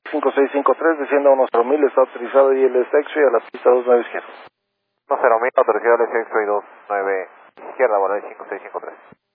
5653, descienda a 10.000, está autorizado y el sexo y a la pista 29 izquierda. 10.000, autorizado el sexo y 29 izquierda, Volare 5653.